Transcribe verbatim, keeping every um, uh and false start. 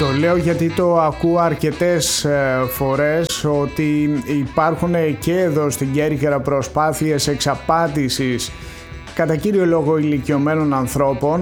Το λέω γιατί το ακούω αρκετές φορές ότι υπάρχουν και εδώ στην Κέρκυρα προσπάθειες εξαπάτησης κατά κύριο λόγο ηλικιωμένων ανθρώπων